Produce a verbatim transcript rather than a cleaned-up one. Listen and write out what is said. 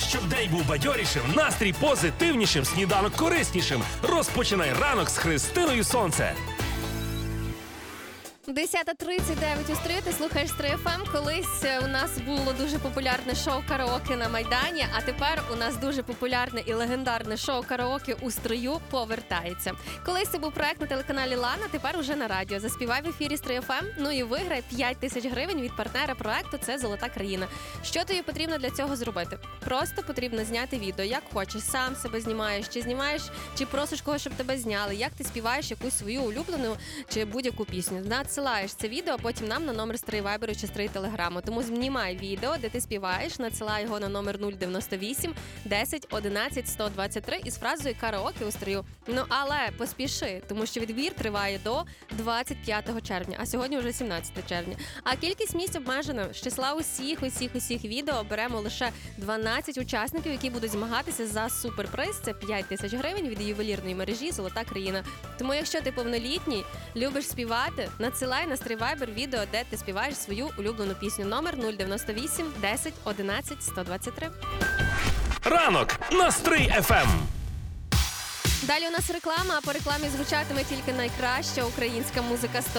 Щоб день був бадьорішим, настрій позитивнішим, сніданок кориснішим. Розпочинай ранок з Христиною Сонце. десята тридцять дев'ять у Стрию, ти слухаєш Стрий еф ем. Колись у нас було дуже популярне шоу «Караоке» на Майдані, а тепер у нас дуже популярне і легендарне шоу «Караоке» у Стрию повертається. Колись це був проект на телеканалі Лана, тепер уже на радіо. Заспівай в ефірі Стрий еф ем, ну і виграй п'ять тисяч гривень від партнера проекту «Це Золота країна». Що тобі потрібно для цього зробити? Просто потрібно зняти відео, як хочеш, сам себе знімаєш, чи знімаєш, чи просиш когось, щоб тебе зняли, як ти співаєш якусь свою улюблену чи будь-яку пісню. Надсилаєш це відео, а потім нам на номер Стрий Вайберу чи Стрий Телеграму. Тому знімай відео, де ти співаєш, надсилай його на номер нуль дев'яносто вісім десять одинадцять сто двадцять три із фразою «Караоке у Стрию». Ну, але поспіши, тому що відбір триває до двадцять п'ятого червня, а сьогодні вже сімнадцяте червня. А кількість місць обмежена. З числа усіх, усіх, усіх відео беремо лише дванадцять учасників, які будуть змагатися за суперприз. Це п'ять тисяч гривень від ювелірної мережі «Золота країна». Тому якщо ти повнолітній, любиш співати, надсилай на Стрий Вайбер відео, де ти співаєш свою улюблену пісню. Номер нуль дев'яносто вісім десять одинадцять сто двадцять три. Ранок на Стрий еф ем. Далі у нас реклама, а по рекламі звучатиме тільки найкраща українська музика